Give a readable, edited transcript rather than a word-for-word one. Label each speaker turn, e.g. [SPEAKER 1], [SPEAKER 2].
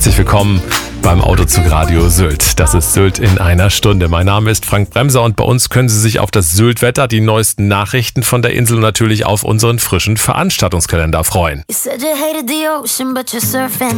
[SPEAKER 1] Herzlich willkommen beim Autozug Radio Sylt. Das ist Sylt in einer Stunde. Mein Name ist Frank Bremser und bei uns können Sie sich auf das Sylt-Wetter, die neuesten Nachrichten von der Insel und natürlich auf unseren frischen Veranstaltungskalender freuen.